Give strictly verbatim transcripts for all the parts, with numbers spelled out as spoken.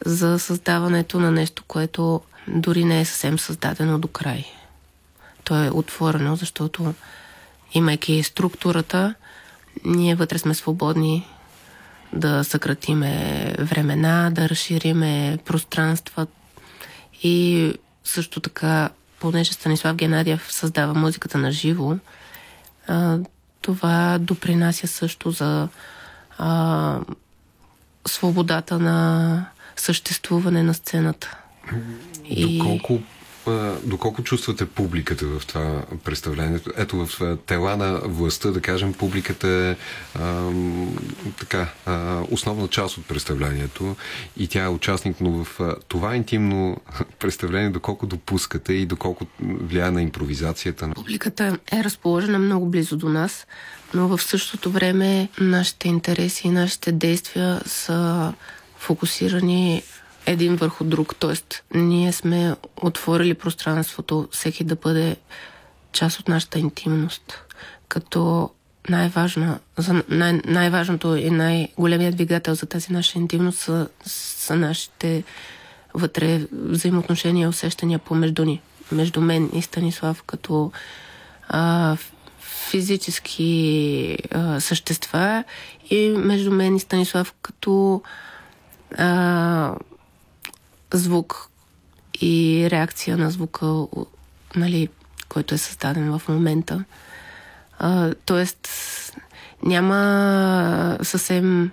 за създаването на нещо, което дори не е съвсем създадено до край. То е отворено, защото имайки структурата, ние вътре сме свободни да съкратиме времена, да разшириме пространства и също така, понеже Станислав Геннадиев създава музиката на живо, това допринася също за а, свободата на съществуване на сцената. Доколко, а, доколко чувствате публиката в това представление? Ето в Тела на властта, да кажем, публиката е а, така, а, основна част от представлението и тя е участник, но в а, това интимно представление доколко допускате и доколко влияе на импровизацията? Публиката е разположена много близо до нас, но в същото време нашите интереси и нашите действия са фокусирани един върху друг. Тоест, ние сме отворили пространството, всеки да бъде част от нашата интимност. Като най-важна, за най- най-важното и най-големият двигател за тази наша интимност са, са нашите вътре взаимоотношения и усещания помежду ни. Между мен и Станислав като а, физически а, същества и между мен и Станислав като а, звук и реакция на звука, нали, който е създаден в момента. А, тоест, няма съвсем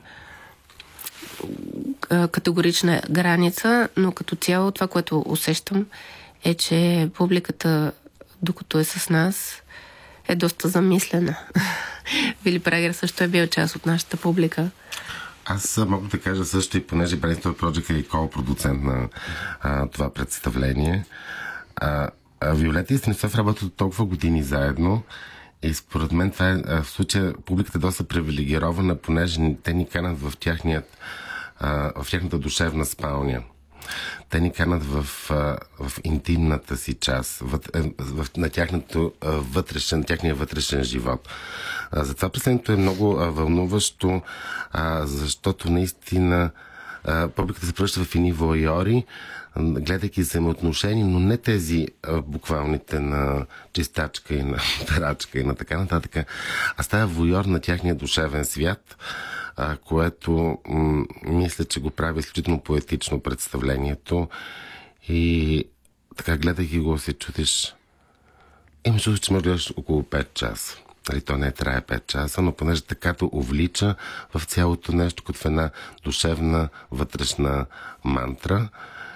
а, категорична граница, но като цяло това, което усещам, е, че публиката, докато е с нас, е доста замислена. Вили Прагер също е бил част от нашата публика. Аз мога да кажа също, и понеже Brainstorm Project е ко-продуцент на а, това представление. А, а Виолета и Станислав работят толкова години заедно и според мен това е, в случая публиката е доста привилегирована, понеже те ни канат в, тяхният, а, в тяхната душевна спалня. Те ни канат в, в интимната си част, в, в, на тяхното вътрешен, тяхния вътрешен живот. Затова представлението е много вълнуващо, защото наистина публиката се превръща в едни воайори, гледайки взаимоотношения, но не тези буквалните на чистачка и на тарачка и на така нататък, а става воайор на тяхния душевен свят, което м- мисля, че го прави изключително поетично представлението и така, гледайки го, се чудиш. Имаш чувство, че може да гледаш около пет часа. Нали, то не трае пет часа, но понеже така то увлича в цялото нещо, като в една душевна вътрешна мантра.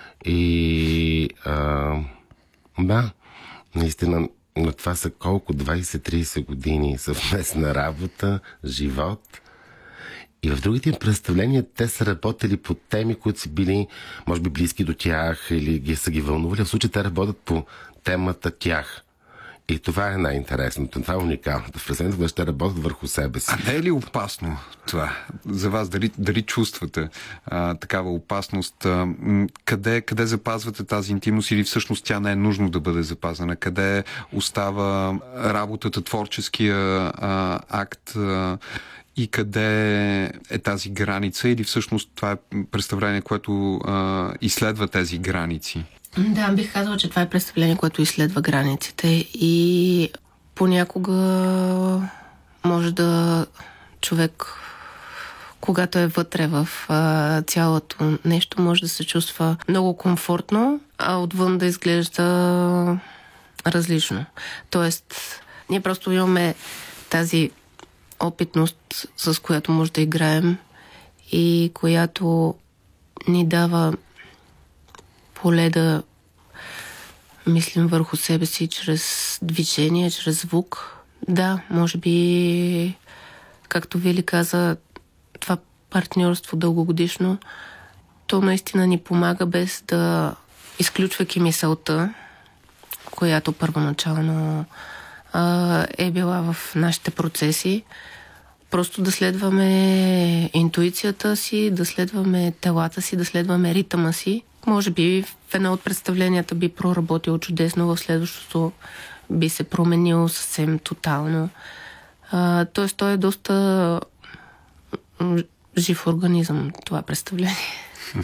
И а, да, наистина, но това са колко? двайсет-трийсет години съвместна работа, живот. И в другите им представления те са работили по теми, които са били, може би, близки до тях или ги са ги вълнували. В случай те работят по темата тях. И това е най-интересното. Това е уникалното. В представлението ще работят върху себе си. А не е ли опасно това за вас? Дали, дали чувствате а, такава опасност? А, къде, къде запазвате тази интимност или всъщност тя не е нужно да бъде запазена? Къде остава работата, творческия а, акт? А, и къде е тази граница или всъщност това е представление, което а, изследва тези граници? Да, бих казала, че това е представление, което изследва границите и понякога може да човек, когато е вътре в а, цялото нещо, може да се чувства много комфортно, а отвън да изглежда различно. Тоест, ние просто имаме тази опитност, с която може да играем и която ни дава поле да мислим върху себе си чрез движение, чрез звук. Да, може би, както Вили каза, това партньорство дългогодишно, то наистина ни помага без да изключвайки мисълта, която първоначално а, е била в нашите процеси. Просто да следваме интуицията си, да следваме телата си, да следваме ритъма си. Може би в едно от представленията би проработило чудесно, в следващото би се променило съвсем тотално. Тоест, той е доста жив организъм, това представление.